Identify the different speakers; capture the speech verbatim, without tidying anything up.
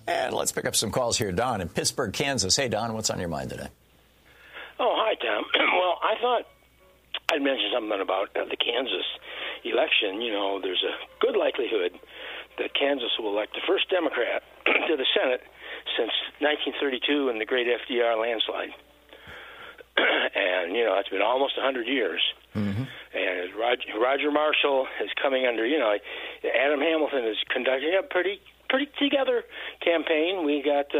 Speaker 1: And let's pick up some calls here. Don in Pittsburgh, Kansas. Hey, Don, what's on your mind today?
Speaker 2: Oh, hi, Tom. Well, I thought I'd mention something about uh, the Kansas election. You know, there's a good likelihood that Kansas will elect the first Democrat to the Senate since nineteen thirty-two in the great F D R landslide. And, you know, it's been almost one hundred years. Mm-hmm. And Roger, Roger Marshall is coming under, you know, Adam Hamilton is conducting a pretty pretty together campaign. We got